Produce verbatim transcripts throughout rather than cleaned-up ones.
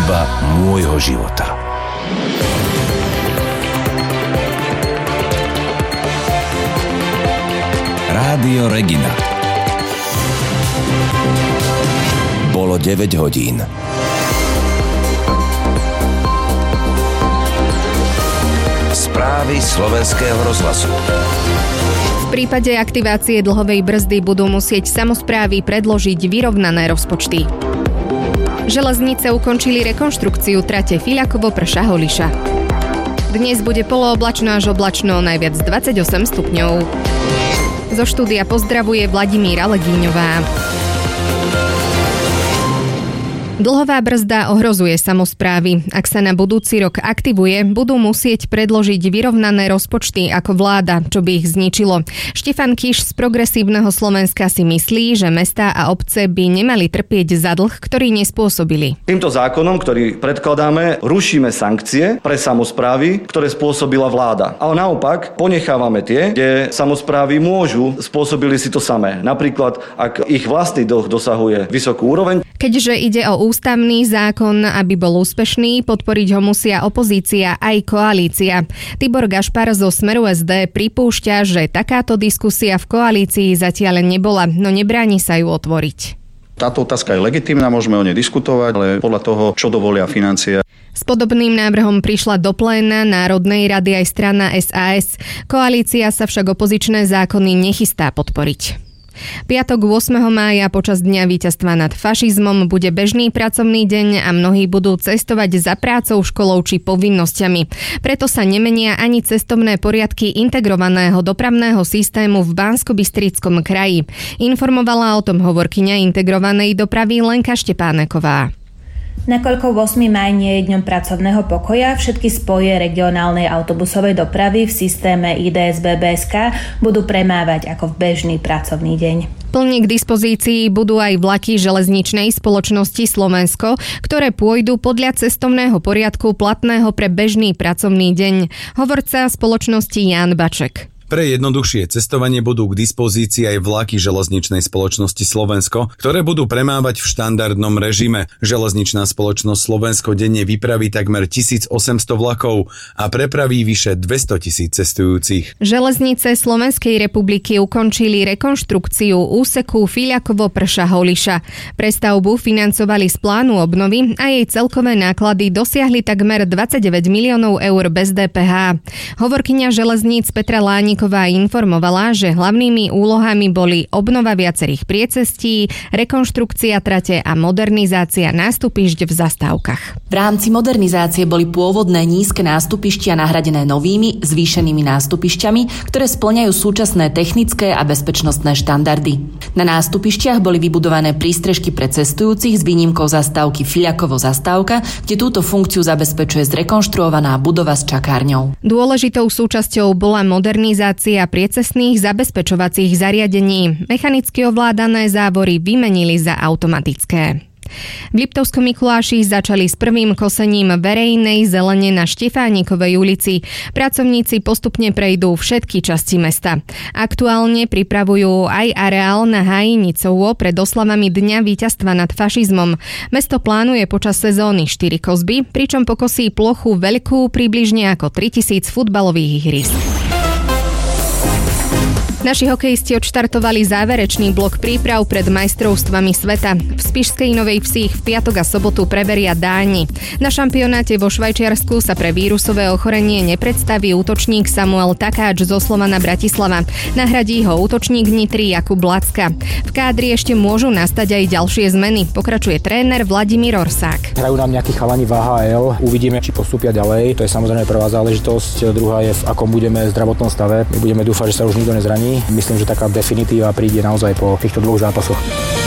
Voľba môjho života. Rádio Regina. Bolo deväť hodín. Správy slovenského rozhlasu. V prípade aktivácie dlhovej brzdy budú musieť samosprávy predložiť vyrovnané rozpočty. Železnice ukončili rekonštrukciu trate Fiľakovo-Prša-Holiša. Dnes bude polooblačno až oblačno, najviac dvadsaťosem stupňov. Zo štúdia pozdravuje Vladimíra Legíňová. Dlhová brzda ohrozuje samosprávy. Ak sa na budúci rok aktivuje, budú musieť predložiť vyrovnané rozpočty ako vláda, čo by ich zničilo. Štefan Kiš z Progresívneho Slovenska si myslí, že mestá a obce by nemali trpieť za dlh, ktorý nespôsobili. Týmto zákonom, ktorý predkladáme, rušíme sankcie pre samosprávy, ktoré spôsobila vláda. Ale naopak ponechávame tie, kde samosprávy môžu, spôsobili si to samé. Napríklad, ak ich vlastný dlh dosahuje vysokú úroveň. Keďže ide o ústavný zákon, aby bol úspešný, podporiť ho musia opozícia aj koalícia. Tibor Gašpar zo Smeru es dé pripúšťa, že takáto diskusia v koalícii zatiaľ nebola, no nebráni sa ju otvoriť. Táto otázka je legitímna, môžeme o nej diskutovať, ale podľa toho, čo dovolia financie. S podobným návrhom prišla do pléna Národnej rady aj strana es a es. Koalícia sa však opozičné zákony nechystá podporiť. Piatok ôsmeho mája počas Dňa víťazstva nad fašizmom bude bežný pracovný deň a mnohí budú cestovať za prácou, školou či povinnosťami. Preto sa nemenia ani cestovné poriadky integrovaného dopravného systému v Banskobystrickom kraji. Informovala o tom hovorkyňa integrovanej dopravy Lenka Štepáneková. Nakoľko ôsmeho mája nie je dňom pracovného pokoja, všetky spoje regionálnej autobusovej dopravy v systéme í dé es bé bé es ká budú premávať ako v bežný pracovný deň. Plne k dispozícii budú aj vlaky železničnej spoločnosti Slovensko, ktoré pôjdu podľa cestovného poriadku platného pre bežný pracovný deň. Hovorca spoločnosti Ján Baček. Pre jednoduchšie cestovanie budú k dispozícii aj vlaky železničnej spoločnosti Slovensko, ktoré budú premávať v štandardnom režime. Železničná spoločnosť Slovensko denne vypraví takmer tisícosemsto vlakov a prepraví vyše dvestotisíc cestujúcich. Železnice Slovenskej republiky ukončili rekonštrukciu úseku Fiľakovo-Prša-Holiša. Prestavbu financovali z plánu obnovy a jej celkové náklady dosiahli takmer dvadsaťdeväť miliónov eur bez dé pé há. Hovorkyňa železníc Petra Láni informovala, že hlavnými úlohami boli obnova viacerých priecestí, rekonštrukcia trate a modernizácia nástupišť v zastávkach. V rámci modernizácie boli pôvodné nízke nástupištia nahradené novými, zvýšenými nástupišťami, ktoré spĺňajú súčasné technické a bezpečnostné štandardy. Na nástupišťach boli vybudované prístrežky pre cestujúcich s výnimkou zastávky Fiľakovo zastávka, kde túto funkciu zabezpečuje zrekonštruovaná budova s čakárňou. Dôležitou súčasťou bola modernizácia priecestných zabezpečovacích zariadení. Mechanicky ovládané závory vymenili za automatické. V Liptovskom Mikuláši začali s prvým kosením verejnej zelene na Štefánikovej ulici. Pracovníci postupne prejdú všetky časti mesta. Aktuálne pripravujú aj areál na Hájinicovo pred oslavami Dňa víťazstva nad fašizmom. Mesto plánuje počas sezóny štyri kosby, pričom pokosí plochu veľkú približne ako tritisíc futbalových ihrísk. Naši hokejisti odštartovali záverečný blok príprav pred majstrovstvami sveta. V Spišskej Novej Vsi ich v piatok a sobotu preberia Dáni. Na šampionáte vo Švajčiarsku sa pre vírusové ochorenie nepredstaví útočník Samuel Takáč zo Slovana Bratislava. Nahradí ho útočník Nitry Jakub Lacka. V kádri ešte môžu nastať aj ďalšie zmeny, pokračuje tréner Vladimír Orsák. Hrajú nám nejakí chalani v á há el, uvidíme, či postúpia ďalej. To je samozrejme prvá záležitosť. Druhá je, v akom budeme zdravotnom stave. My budeme dúfať, že sa už nikto nezraní. Myslím, že taká definitíva príde naozaj po týchto dvoch zápasoch.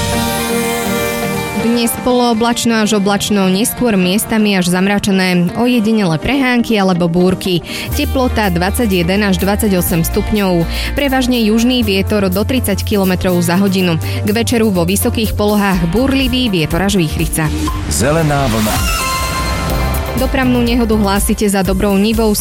Dnes polooblačno až oblačno, neskôr miestami až zamračené, ojedinele prehánky alebo búrky. Teplota dvadsaťjeden až dvadsaťosem stupňov. Prevažne južný vietor do tridsať kilometrov za hodinu. K večeru vo vysokých polohách búrlivý vietor až výchrica. Zelená vlna. Dopravnú nehodu hlásite za Dobrou Nivou.